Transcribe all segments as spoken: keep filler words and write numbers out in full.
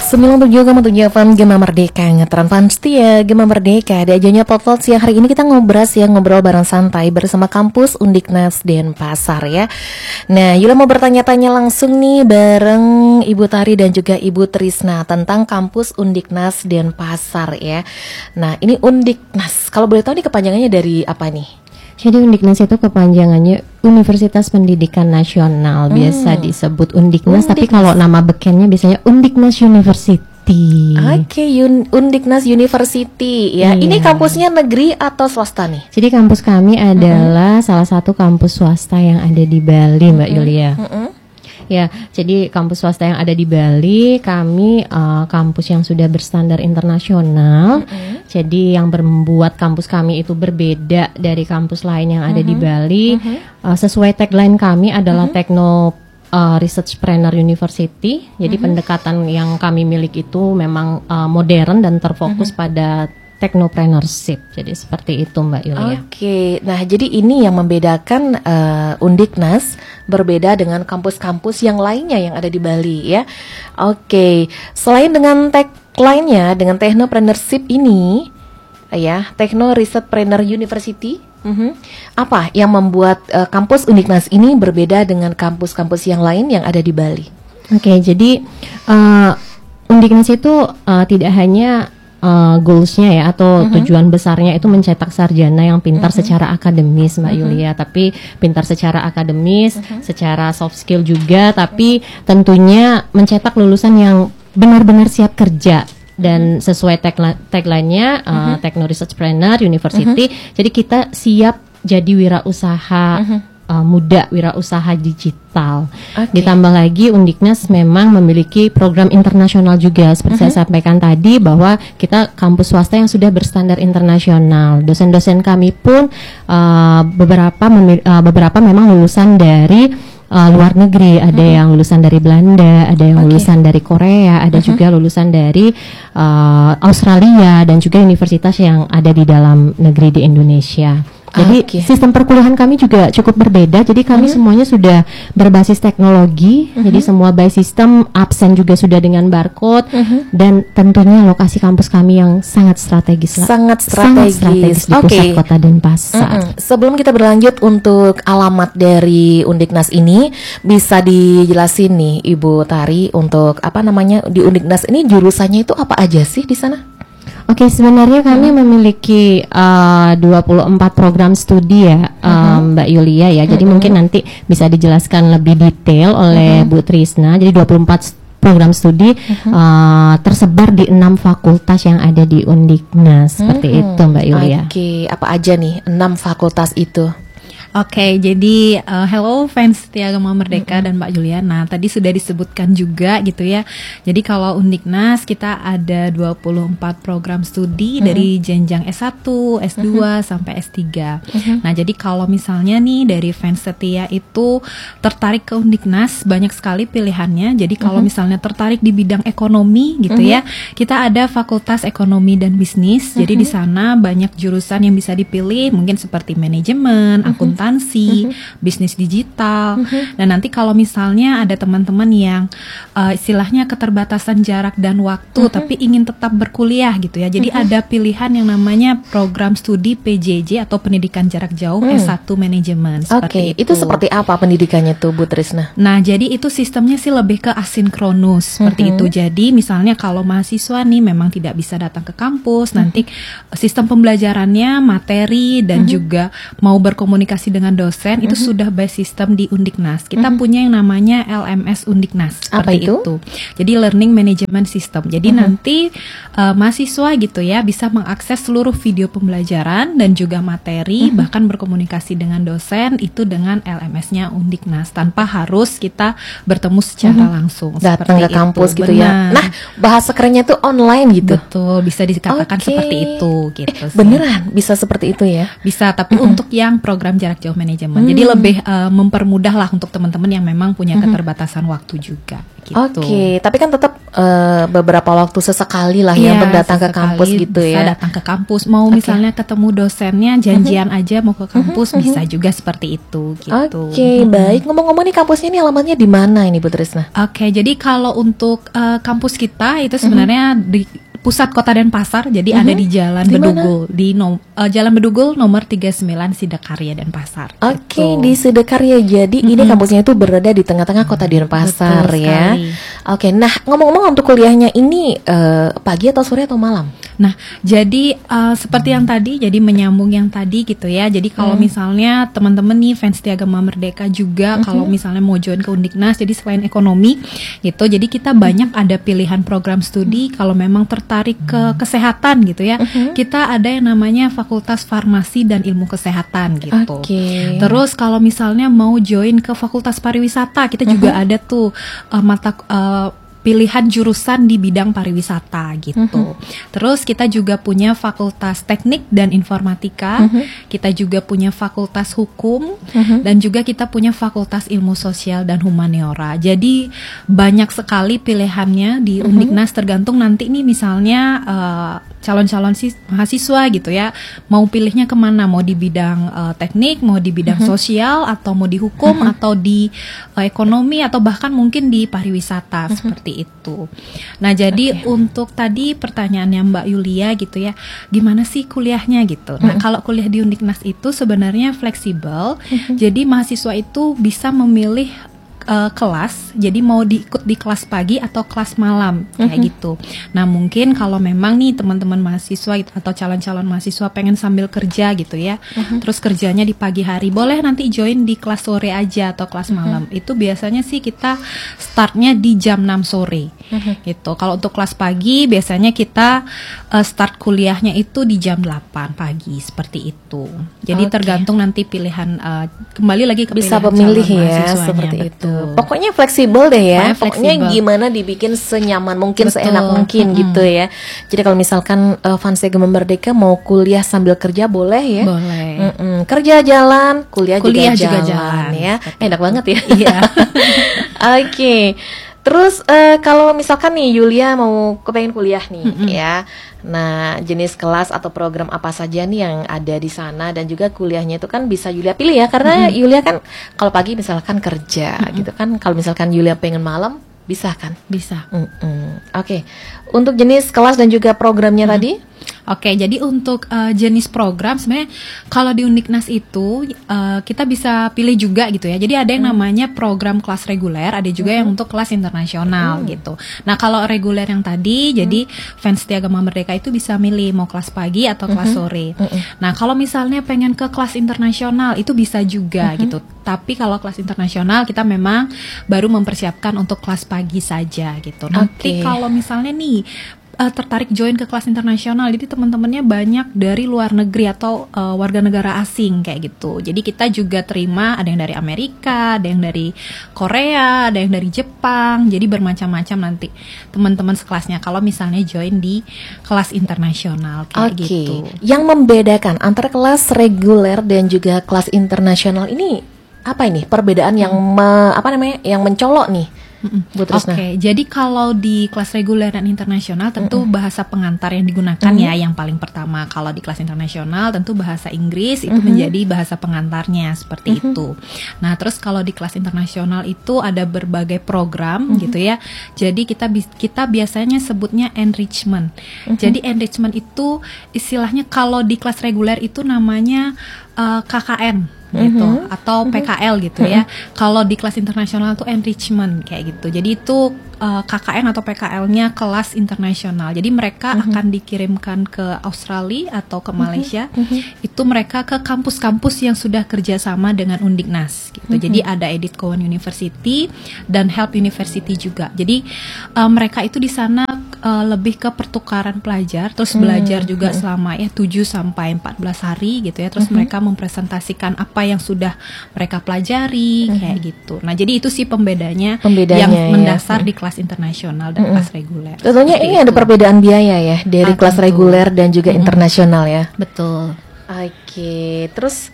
sembilan puluh tujuh koma tujuh F M Gema Merdeka, ngetran fans setia Gema Merdeka. Di ajarnya Pot-Pot siang hari ini kita ngobras ya, ngobrol bareng santai bersama kampus Undiknas Denpasar ya. Nah, Yula mau bertanya-tanya langsung nih bareng Ibu Tari dan juga Ibu Trisna tentang kampus Undiknas Denpasar ya. Nah, ini Undiknas, kalau boleh tahu nih kepanjangannya dari apa nih? Jadi Undiknas itu kepanjangannya Universitas Pendidikan Nasional, hmm. biasa disebut Undiknas, Undiknas, tapi kalau nama bekennya biasanya Undiknas University. Oke, okay, Un- Undiknas University ya. Iya. Ini kampusnya negeri atau swasta nih? Jadi kampus kami adalah mm-hmm. salah satu kampus swasta yang ada di Bali, Mbak mm-hmm. Yulia. Mm-hmm. Ya, jadi kampus swasta yang ada di Bali, kami uh, kampus yang sudah berstandar internasional. Mm-hmm. Jadi yang membuat kampus kami itu berbeda dari kampus lain yang ada mm-hmm. di Bali. Mm-hmm. Uh, sesuai tagline kami adalah mm-hmm. Techno uh, Researchpreneur University. Jadi mm-hmm. pendekatan yang kami miliki itu memang uh, modern dan terfokus mm-hmm. pada technopreneurship. Jadi seperti itu Mbak Yulia. Oke, okay. Nah jadi ini yang membedakan uh, Undiknas berbeda dengan kampus-kampus yang lainnya yang ada di Bali ya. Oke, okay. Selain dengan tagline-nya, dengan technopreneurship ini ya, Techno Researchpreneur University, uh-huh. apa yang membuat uh, kampus Undiknas ini berbeda dengan kampus-kampus yang lain yang ada di Bali? Oke, okay, jadi uh, Undiknas itu uh, tidak hanya Uh, goalsnya ya atau uh-huh. tujuan besarnya itu mencetak sarjana yang pintar uh-huh. secara akademis Mbak uh-huh. Yulia, tapi pintar secara akademis, uh-huh. secara soft skill juga, tapi tentunya mencetak lulusan yang benar-benar siap kerja dan sesuai tagline- tagline-nya uh, uh-huh. Techno Researchpreneur University. Uh-huh. Jadi kita siap jadi wirausaha uh-huh. uh, muda, wirausaha digital. Okay. Ditambah lagi Undiknas memang memiliki program internasional juga seperti uh-huh. saya sampaikan tadi, bahwa kita kampus swasta yang sudah berstandar internasional. Dosen-dosen kami pun uh, beberapa memil- uh, beberapa memang lulusan dari Uh, luar negeri, ada uh-huh. yang lulusan dari Belanda, ada yang okay. lulusan dari Korea, ada uh-huh. juga lulusan dari uh, Australia dan juga universitas yang ada di dalam negeri di Indonesia. Jadi okay. sistem perkuliahan kami juga cukup berbeda. Jadi kami uh-huh. semuanya sudah berbasis teknologi. Uh-huh. Jadi semua by system, absen juga sudah dengan barcode uh-huh. dan tentunya lokasi kampus kami yang sangat strategis. Sangat strategis, sangat strategis di okay. pusat kota Denpasar. Uh-uh. Sebelum kita berlanjut untuk alamat dari Undiknas ini, bisa dijelasin nih Ibu Tari untuk apa namanya di Undiknas ini jurusannya itu apa aja sih di sana? Oke, okay, sebenarnya kami hmm. memiliki uh, dua puluh empat program studi ya, um, hmm. Mbak Yulia ya. Jadi hmm. mungkin nanti bisa dijelaskan lebih detail oleh hmm. Bu Trisna. Jadi dua puluh empat program studi hmm. uh, tersebar di enam fakultas yang ada di Undiknas. Seperti hmm. itu Mbak Yulia. Oke, okay. Apa aja nih enam fakultas itu? Oke, okay, jadi uh, hello fans setia Gema Merdeka mm-hmm. dan Mbak Juliana. Tadi sudah disebutkan juga gitu ya. Jadi kalau Undiknas kita ada dua puluh empat program studi mm-hmm. dari jenjang S satu, S dua mm-hmm. sampai S tiga. Mm-hmm. Nah, jadi kalau misalnya nih dari fans setia itu tertarik ke Undiknas, banyak sekali pilihannya. Jadi kalau mm-hmm. misalnya tertarik di bidang ekonomi gitu mm-hmm. ya, kita ada Fakultas Ekonomi dan Bisnis. Mm-hmm. Jadi di sana banyak jurusan yang bisa dipilih, mungkin seperti manajemen, mm-hmm. akuntansi, Uh-huh. bisnis digital. Uh-huh. Dan nanti kalau misalnya ada teman-teman yang uh, istilahnya keterbatasan jarak dan waktu, uh-huh. tapi ingin tetap berkuliah gitu ya. Jadi uh-huh. ada pilihan yang namanya program studi P J J atau pendidikan jarak jauh uh-huh. S satu manajemen. Oke, okay. itu. itu seperti apa pendidikannya tuh Bu Trisna? Nah, jadi itu sistemnya sih lebih ke asinkronus seperti uh-huh. itu. Jadi misalnya kalau mahasiswa nih memang tidak bisa datang ke kampus, uh-huh. nanti sistem pembelajarannya, materi dan uh-huh. juga mau berkomunikasi dengan dosen mm-hmm. itu sudah by system di Undiknas. Kita mm-hmm. punya yang namanya L M S Undiknas. Apa seperti itu? itu. Jadi Learning Management System. Jadi mm-hmm. nanti uh, mahasiswa gitu ya bisa mengakses seluruh video pembelajaran dan juga materi, mm-hmm. bahkan berkomunikasi dengan dosen itu dengan L M S-nya Undiknas tanpa harus kita bertemu secara mm-hmm. langsung. Datang ke kampus itu. Gitu ya. Nah, bahasa kerennya tuh online gitu. Betul, bisa dikatakan okay. seperti itu gitu. Eh, beneran bisa seperti itu ya? Bisa, tapi mm-hmm. untuk yang program jarak jauh manajemen. Hmm. Jadi lebih uh, mempermudah lah untuk teman-teman yang memang punya hmm. keterbatasan waktu juga. Gitu. Oke, okay, tapi kan tetap uh, beberapa waktu sesekali lah ya Iya, untuk datang ke sesekali kampus gitu bisa ya. datang ke kampus. Mau Oke. misalnya ketemu dosennya, janjian aja mau ke kampus bisa juga seperti itu gitu. Oke, baik. Ngomong-ngomong nih kampusnya ini alamatnya di mana ini Bu Trisna? Oke, jadi kalau untuk uh, kampus kita itu sebenarnya di pusat Kota Denpasar, jadi ada di Jalan Di mana? Bedugul, di nom- uh, Jalan Bedugul nomor tiga puluh sembilan Sidakarya Denpasar. Oke, gitu. di Sidakarya. Jadi ini kampusnya itu berada di tengah-tengah Kota Denpasar Betul ya. sekali. Oke, nah ngomong-ngomong untuk kuliahnya ini eh, pagi atau sore atau malam? Nah, jadi uh, seperti yang tadi, jadi menyambung yang tadi gitu ya. Jadi kalau misalnya teman-teman nih fans Setia Gema Merdeka juga, kalau misalnya mau join ke Undiknas, jadi selain ekonomi gitu, jadi kita banyak ada pilihan program studi. Kalau memang tertarik ke kesehatan gitu ya, kita ada yang namanya Fakultas Farmasi dan Ilmu Kesehatan gitu. Oke. Terus kalau misalnya mau join ke Fakultas Pariwisata, kita juga ada tuh uh, mata uh, pilihan jurusan di bidang pariwisata gitu. Terus kita juga punya Fakultas Teknik dan Informatika, kita juga punya Fakultas Hukum, dan juga kita punya Fakultas Ilmu Sosial dan Humaniora. Jadi banyak sekali pilihannya di Undiknas, tergantung nanti nih misalnya uh, calon-calon sis- mahasiswa gitu ya, mau pilihnya kemana, mau di bidang uh, teknik, mau di bidang sosial, atau mau di hukum, atau di uh, ekonomi, atau bahkan mungkin di pariwisata seperti itu. Nah, jadi untuk tadi pertanyaannya Mbak Yulia gitu ya, gimana sih kuliahnya gitu. Nah, kalau kuliah di Undiknas itu sebenarnya fleksibel, jadi mahasiswa itu bisa memilih uh, kelas, jadi mau diikut di kelas pagi atau kelas malam kayak gitu. Nah, mungkin kalau memang nih teman-teman mahasiswa gitu, atau calon-calon mahasiswa pengen sambil kerja gitu ya, terus kerjanya di pagi hari, boleh nanti join di kelas sore aja atau kelas malam. Itu biasanya sih kita startnya di jam enam sore gitu. Kalau untuk kelas pagi biasanya kita uh, start kuliahnya itu di jam delapan pagi seperti itu. Jadi Oke. tergantung nanti pilihan, uh, kembali lagi ke Bisa pilihan pemilih calon ya mahasiswanya, seperti betul. itu. Pokoknya fleksibel deh ya. Pokoknya Pokoknya fleksibel. gimana dibikin senyaman mungkin, Betul. seenak mungkin gitu ya. Jadi kalau misalkan uh, fans Gema Merdeka mau kuliah sambil kerja boleh ya. Boleh. Mm-mm. Kerja jalan, kuliah, Kuliah juga, juga jalan, jalan. ya. Seperti Enak banget ya. Iya. Oke. Terus eh, kalau misalkan nih Yulia mau kepengen kuliah nih ya. Nah, jenis kelas atau program apa saja nih yang ada di sana, dan juga kuliahnya itu kan bisa Yulia pilih ya, karena Yulia kan kalau pagi misalkan kerja gitu kan. Kalau misalkan Yulia pengen malam bisa kan? Bisa. Mm-mm. Oke. Untuk jenis kelas dan juga programnya tadi? Oke, jadi untuk uh, jenis program sebenarnya kalau di Undiknas itu uh, kita bisa pilih juga gitu ya. Jadi ada yang namanya program kelas reguler, ada juga yang untuk kelas internasional gitu. Nah, kalau reguler yang tadi, jadi fans Setia Gema Merdeka itu bisa milih mau kelas pagi atau kelas sore. Nah, kalau misalnya pengen ke kelas internasional itu bisa juga gitu. Tapi kalau kelas internasional kita memang baru mempersiapkan untuk kelas pagi saja gitu. Nanti Oke. kalau misalnya nih uh, tertarik join ke kelas internasional, jadi teman-temannya banyak dari luar negeri atau uh, warga negara asing kayak gitu. Jadi kita juga terima, ada yang dari Amerika, ada yang dari Korea, ada yang dari Jepang. Jadi bermacam-macam nanti teman-teman sekelasnya kalau misalnya join di kelas internasional kayak Oke. gitu. Yang membedakan antara kelas reguler dan juga kelas internasional ini apa ini? Perbedaan yang me- apa namanya? Yang mencolok nih. Bu Oke, Trisna. jadi kalau di kelas reguler dan internasional tentu bahasa pengantar yang digunakan ya yang paling pertama. Kalau di kelas internasional tentu bahasa Inggris itu menjadi bahasa pengantarnya seperti itu. Nah, terus kalau di kelas internasional itu ada berbagai program gitu ya. Jadi kita bis- kita biasanya sebutnya enrichment. Jadi enrichment itu istilahnya kalau di kelas reguler itu namanya uh, K K N gitu atau P K L gitu ya. Kalau di kelas internasional tuh enrichment kayak gitu. Jadi itu uh, K K N atau P K L-nya kelas internasional. Jadi mereka akan dikirimkan ke Australia atau ke Malaysia. Itu mereka ke kampus-kampus yang sudah kerjasama dengan Undiknas gitu. Jadi ada Edith Cowan University dan Help University juga. Jadi uh, mereka itu di sana uh, lebih ke pertukaran pelajar, terus belajar juga selama ya tujuh sampai empat belas hari gitu ya. Terus mereka mempresentasikan apa yang sudah mereka pelajari kayak gitu. Nah, jadi itu sih pembedanya, Pembedanya yang ya. mendasar di kelas internasional dan kelas reguler. Tentunya Seperti ini ada itu. perbedaan biaya ya dari Ah, kelas tentu. reguler dan juga internasional ya. Betul. Oke, terus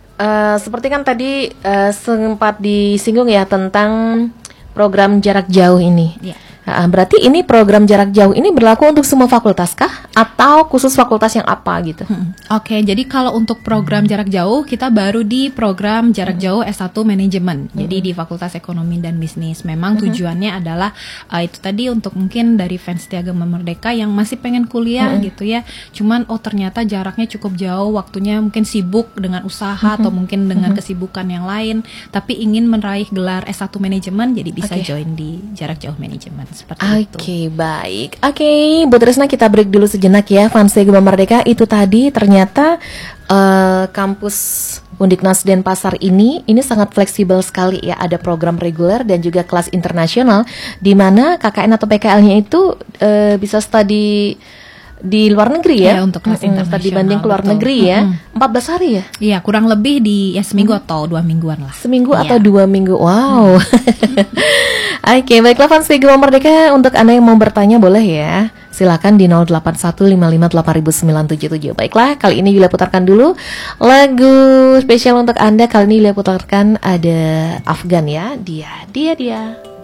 eh, seperti kan tadi eh, sempat disinggung ya tentang program jarak jauh ini. Ya. Ah, berarti ini program jarak jauh ini berlaku untuk semua fakultas kah? Atau khusus fakultas yang apa gitu? Hmm, Oke, jadi kalau untuk program jarak jauh kita baru di program jarak jauh S satu manajemen. Jadi di Fakultas Ekonomi dan Bisnis. Memang tujuannya adalah uh, itu tadi untuk mungkin dari fans Setia Gema Merdeka yang masih pengen kuliah gitu ya. Cuman oh ternyata jaraknya cukup jauh, waktunya mungkin sibuk dengan usaha atau mungkin dengan kesibukan yang lain, tapi ingin meraih gelar S satu manajemen, jadi bisa Oke. join di jarak jauh manajemen seperti Oke, itu. baik. Oke, Bu Trisna, kita break dulu sejenak ya. Fans Gema Merdeka, itu tadi ternyata eh, kampus Undiknas Denpasar ini ini sangat fleksibel sekali ya. Ada program reguler dan juga kelas internasional, di mana K K N atau P K L-nya itu eh, bisa studi di luar negeri ya. Ya, untuk kelas Mm-mm, internasional, studi banding ke luar betul. negeri ya. Mm-mm. empat belas hari ya. Iya, kurang lebih di ya seminggu atau dua mingguan lah. Seminggu Iya. atau dua minggu. Wow. Oke, baiklah fans Gema Merdeka, untuk Anda yang mau bertanya boleh ya. Silakan di nol delapan satu lima lima delapan sembilan tujuh tujuh. Baiklah, kali ini Yulia putarkan dulu lagu spesial untuk Anda. Kali ini Yulia putarkan ada Afgan ya. Dia, dia, dia.